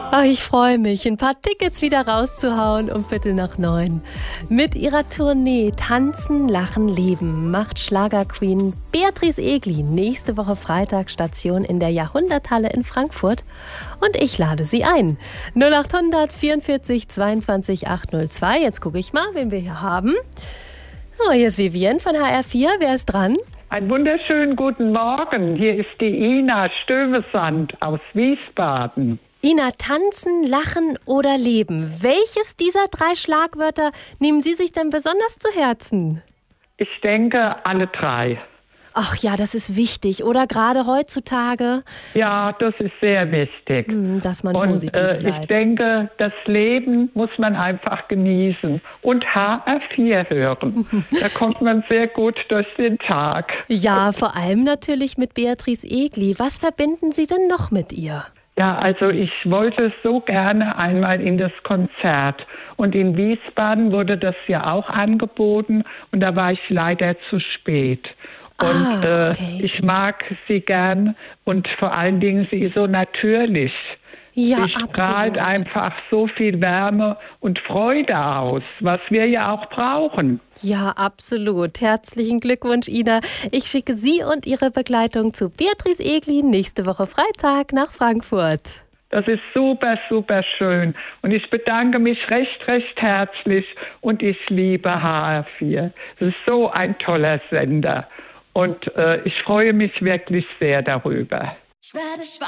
Oh, ich freue mich, ein paar Tickets wieder rauszuhauen um 8:45. Mit ihrer Tournee Tanzen, Lachen, Leben macht Schlagerqueen Beatrice Egli nächste Woche Freitag Station in der Jahrhunderthalle in Frankfurt. Und ich lade sie ein. 0800 44 22 802. Jetzt gucke ich mal, wen wir hier haben. Oh, hier ist Vivienne von HR4. Wer ist dran? Einen wunderschönen guten Morgen. Hier ist die Ina Stövesand aus Wiesbaden. Ina, tanzen, lachen oder leben. Welches dieser 3 Schlagwörter nehmen Sie sich denn besonders zu Herzen? Ich denke, alle 3. Ach ja, das ist wichtig, oder? Gerade heutzutage. Ja, das ist sehr wichtig. Dass man Und positiv bleibt. ich denke, das Leben muss man einfach genießen und HR4 hören. Da kommt man sehr gut durch den Tag. Ja, vor allem natürlich mit Beatrice Egli. Was verbinden Sie denn noch mit ihr? Ja, also ich wollte so gerne einmal in das Konzert. Und in Wiesbaden wurde das ja auch angeboten und da war ich leider zu spät. Und okay. Ich mag sie gern und vor allen Dingen sie ist so natürlich. Ja, Sie strahlt absolut. einfach so viel Wärme und Freude aus, was wir ja auch brauchen. Ja, absolut. Herzlichen Glückwunsch, Ina. Ich schicke Sie und Ihre Begleitung zu Beatrice Egli nächste Woche Freitag nach Frankfurt. Das ist super, super schön. Und ich bedanke mich recht, recht herzlich und ich liebe HR4. Es ist so ein toller Sender. Und ich freue mich wirklich sehr darüber.